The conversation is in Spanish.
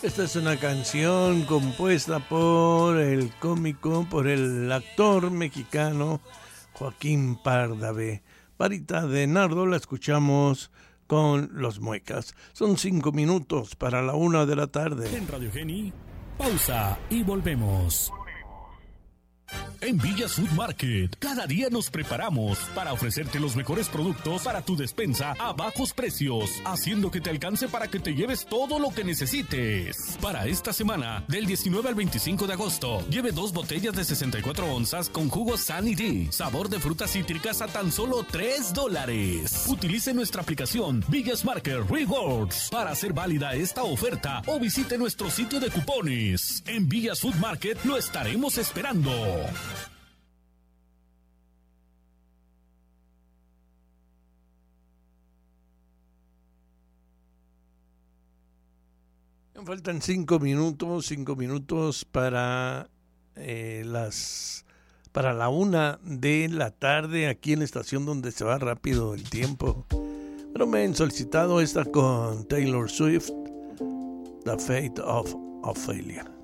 Esta es una canción compuesta por el cómico, por el actor mexicano Joaquín Pardavé. Varita de Nardo la escuchamos con Los Muecas. Son 5 minutos para la 1 de la tarde. En Radio Geni, pausa y volvemos. En Villas Food Market, cada día nos preparamos para ofrecerte los mejores productos para tu despensa a bajos precios, haciendo que te alcance para que te lleves todo lo que necesites. Para esta semana, del 19 al 25 de agosto, lleve 2 botellas de 64 onzas con jugo Sunny D, sabor de frutas cítricas a tan solo $3. Utilice nuestra aplicación Villas Market Rewards para hacer válida esta oferta o visite nuestro sitio de cupones. En Villas Food Market lo estaremos esperando. Faltan 5 minutos para para la 1 de la tarde aquí en la estación donde se va rápido el tiempo. Pero me han solicitado esta con Taylor Swift, The Fate of Ophelia.